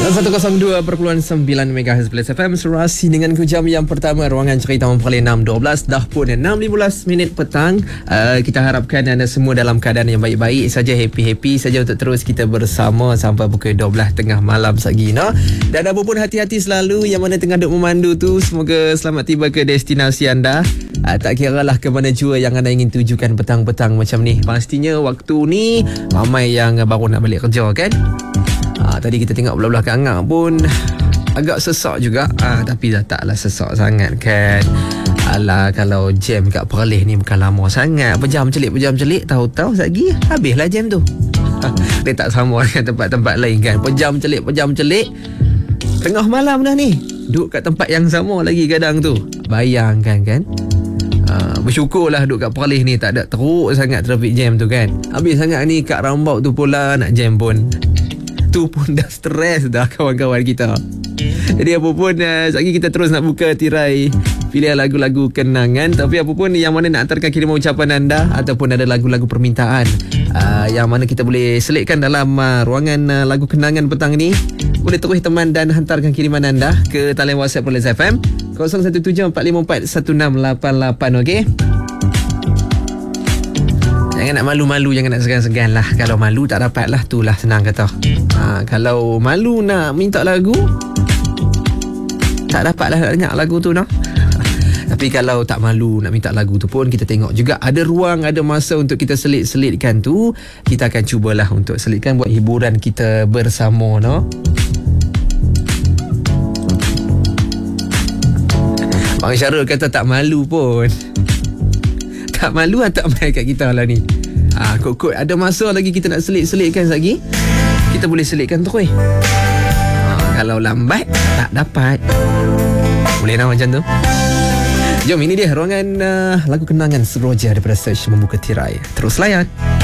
102.9 MHz Plus FM Serasi dengan jam yang pertama Ruangan Cerita Mempelai 6.12. Dah pun 6.15 minit petang. Kita harapkan anda semua dalam keadaan yang baik-baik saja, happy-happy saja untuk terus kita bersama sampai pukul 12 tengah malam lagi, no? Dan apa pun hati-hati selalu yang mana tengah duk memandu tu. Semoga selamat tiba ke destinasi anda. Tak kira lah ke mana jua yang anda ingin tujukan petang-petang macam ni. Pastinya waktu ni ramai yang baru nak balik kerja, kan? Tadi kita tengok belah-belah kat Angak pun agak sesak juga, tapi dah taklah sesak sangat, kan? Alah, kalau jam kat Perlis ni bukan lama sangat, pejam celik, tahu-tahu lagi habislah jam tu. Dia tak sama dengan tempat-tempat lain, kan? Pejam celik tengah malam dah ni, duduk kat tempat yang sama lagi kadang tu. Bayangkan, kan? Bersyukurlah duduk kat Perlis ni tak ada teruk sangat traffic jam tu, kan? Habis sangat ni kat roundabout tu pula nak jam pun. Tu pun dah stres dah kawan-kawan kita. Jadi apa pun, sekejap kita terus nak buka tirai pilihan lagu-lagu kenangan. Tapi apa pun yang mana nak hantarkan kiriman ucapan anda ataupun ada lagu-lagu permintaan yang mana kita boleh selitkan dalam ruangan lagu kenangan petang ni, boleh terus teman dan hantarkan kiriman anda ke talian WhatsApp Perlis FM 0174541688. okey? Jangan nak malu-malu, jangan nak segan-segan lah. Kalau malu tak dapat lah, tu lah senang kata. Kalau malu nak minta lagu, tak dapat lah nak dengar lagu tu, no? Tapi kalau tak malu nak minta lagu tu pun, kita tengok juga ada ruang, ada masa untuk kita selit-selitkan tu. Kita akan cubalah untuk selitkan buat hiburan kita bersama, no? Bang Syarul kata tak malu pun. Tak malu atau tak main kat kita lah ni. Kot-kot ada masa lagi kita nak selit-selitkan lagi, kita boleh selitkan terus. Kalau lambat tak dapat, boleh nak macam tu. Jom, ini dia ruangan lagu kenangan Seroja daripada Search membuka tirai. Terus layan.